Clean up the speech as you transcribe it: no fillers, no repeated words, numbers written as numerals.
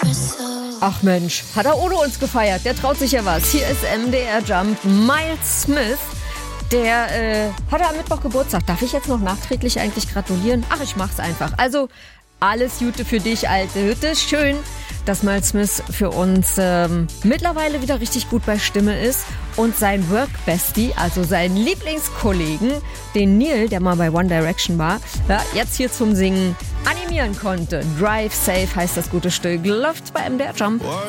Ach Mensch, hat er ohne uns gefeiert. Der traut sich ja was. Hier ist MDR Jump. Miles Smith, der hatte am Mittwoch Geburtstag. Darf ich jetzt noch nachträglich eigentlich gratulieren? Ach, ich mach's einfach. Also, alles Gute für dich, alte Hütte. Schön, dass Miles Smith für uns mittlerweile wieder richtig gut bei Stimme ist. Und sein Work-Bestie, also seinen Lieblingskollegen, den Neil, der mal bei One Direction war, jetzt hier zum Singen animieren konnte. Drive Safe heißt das gute Stück. Läuft bei MDR Jump.